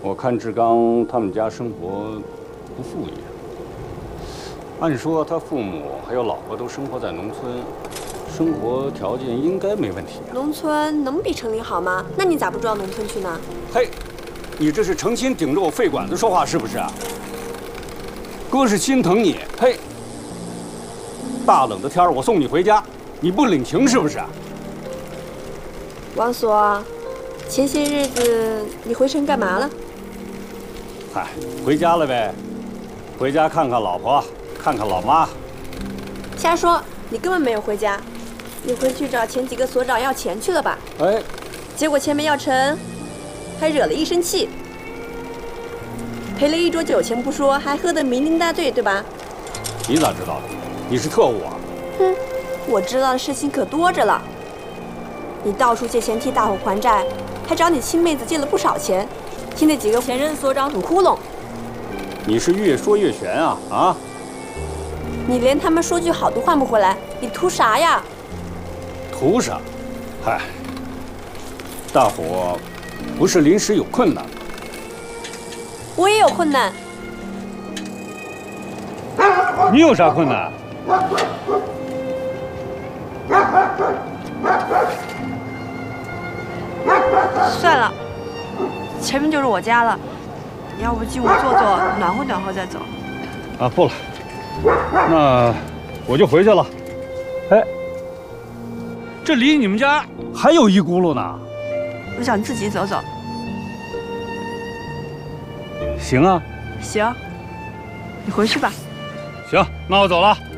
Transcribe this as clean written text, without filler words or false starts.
我看志刚他们家生活不富裕，按说他父母还有老婆都生活在农村，生活条件应该没问题啊。 农村能比城里好吗？那你咋不装农村去呢？ 嘿，你这是成心顶着我肺管子说话是不是啊？哥是心疼你，嘿，大冷的天儿我送你回家，你不领情是不是啊？ 王所，前些日子你回城干嘛了？ 嗨，回家了呗，回家看看老婆，看看老妈。 瞎说，你根本没有回家，你回去找前几个所长要钱去了吧？ 哎， 结果钱没要成，还惹了一身气，赔了一桌酒钱不说，还喝得酩酊大醉，对吧？ 你咋知道的？你是特务啊？ 哼，我知道的事情可多着了。你到处借钱替大伙还债，还找你亲妹子借了不少钱，替那几个前任所长堵窟窿。 你是越说越玄啊啊！ 你连他们说句好都换不回来，你图啥呀？ 图啥？嗨，大伙不是临时有困难吗？ 我也有困难。 你有啥困难？ 算了，前面就是我家了，要不进屋坐坐，暖和暖和再走。 啊，不了，那我就回去了。哎，这离你们家还有一轱辘呢。 我想自己走走。 行啊， 行，你回去吧。 行，那我走了。